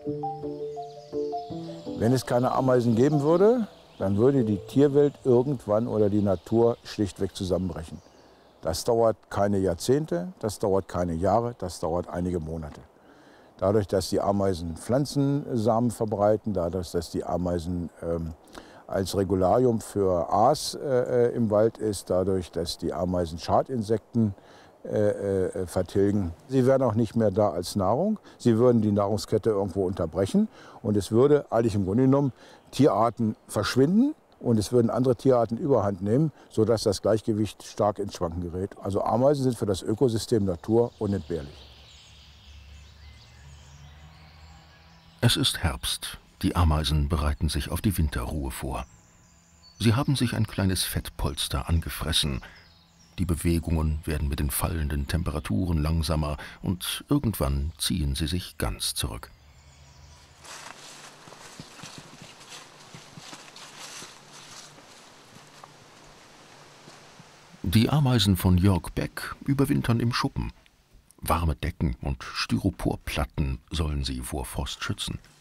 Wenn es keine Ameisen geben würde, dann würde die Tierwelt irgendwann oder die Natur schlichtweg zusammenbrechen. Das dauert keine Jahrzehnte, das dauert keine Jahre, das dauert einige Monate. Dadurch, dass die Ameisen Pflanzensamen verbreiten, dadurch, dass die Ameisen als Regularium für Aas im Wald ist, dadurch, dass die Ameisen Schadinsekten vertilgen. Sie wären auch nicht mehr da als Nahrung. Sie würden die Nahrungskette irgendwo unterbrechen. Und es würde eigentlich im Grunde genommen Tierarten verschwinden und es würden andere Tierarten Überhand nehmen, sodass das Gleichgewicht stark ins Schwanken gerät. Also Ameisen sind für das Ökosystem Natur unentbehrlich. Es ist Herbst. Die Ameisen bereiten sich auf die Winterruhe vor. Sie haben sich ein kleines Fettpolster angefressen. Die Bewegungen werden mit den fallenden Temperaturen langsamer und irgendwann ziehen sie sich ganz zurück. Die Ameisen von Jörg Beck überwintern im Schuppen. Warme Decken und Styroporplatten sollen sie vor Frost schützen.